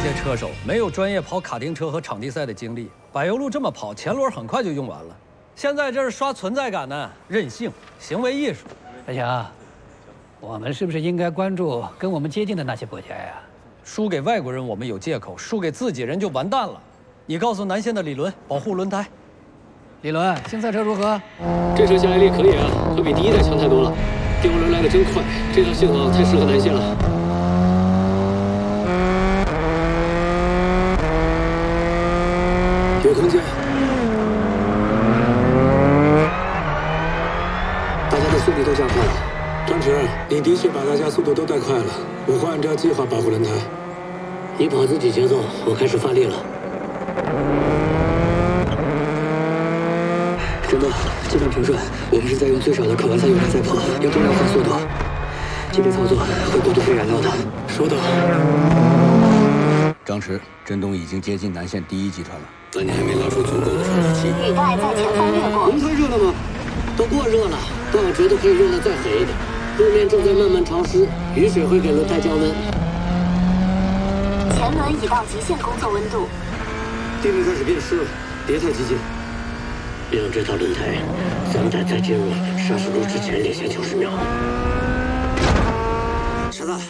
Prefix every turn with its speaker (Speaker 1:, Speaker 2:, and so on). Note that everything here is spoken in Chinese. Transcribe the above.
Speaker 1: 些车手没有专业跑卡丁车和场地赛的经历，柏油路这么跑，前轮很快就用完了。现在这是刷存在感呢，任性，行为艺术。
Speaker 2: 大强，我们是不是应该关注跟我们接近的那些国家呀？
Speaker 1: 输给外国人我们有借口，输给自己人就完蛋了。你告诉南线的李伦保护轮胎。
Speaker 2: 李伦，新赛车如何？
Speaker 3: 这车下来力可以啊，可比第一代强太多了。电涡轮来的真快，这套信号太适合南线了。有空间。大家的速度都加快了。张弛，你的确把大家速度都带快了。我会按照计划保护轮胎。你跑自己节奏，我开始发力了。真的，基本平顺。我们是在用最少的可完赛油量在跑，要尽量放速度。这类操作会过度费燃料的。收到。
Speaker 4: 张弛，振东已经接近南线第一集团了。
Speaker 3: 那你还没拉出足够的传输器。
Speaker 5: 雨带在前方越过。
Speaker 3: 轮胎热了吗？都过热了，但我觉得可以热得再狠一点。路面正在慢慢潮湿，雨水会给轮胎降温。
Speaker 5: 前轮已到极限工作温度。
Speaker 3: 地面开始变湿了，别太激进。让这套轮胎3代再进入砂石路之前领先90秒。